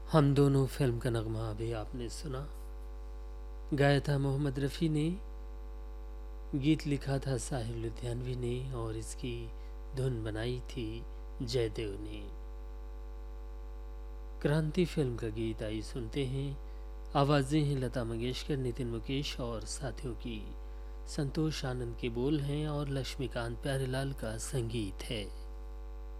हम दोनों फिल्म का नगमा अभी आपने सुना। गाया था मोहम्मद रफ़ी ने, गीत लिखा था साहिर लुधियानवी ने और इसकी धुन बनाई थी जयदेव ने। क्रांति फिल्म का गीत आई सुनते हैं। आवाज़ें हैं लता मंगेशकर, नितिन मुकेश और साथियों की। संतोष आनंद के बोल हैं और लक्ष्मीकांत प्यारेलाल का संगीत है।